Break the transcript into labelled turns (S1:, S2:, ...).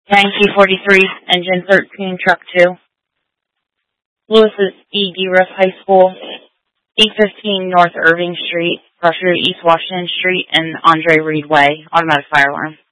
S1: 9T43, Engine 13, Truck 2. Lewis's E.D. Ruff High School, 815 North Irving Street, across East Washington Street, and Andre Reed Way, automatic fire alarm.